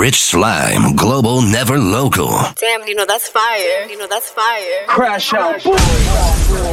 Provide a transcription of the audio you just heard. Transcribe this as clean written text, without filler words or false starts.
Rich Slime, global, never local. Damn, that's fire. That's fire. Crash out. Boom.